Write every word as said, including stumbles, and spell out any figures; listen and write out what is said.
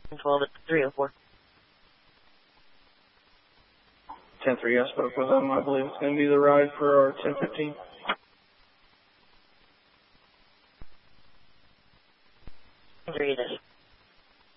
twelve at three oh four. ten three, I spoke with them. I believe it's going to be the ride for our ten fifteen. three it is.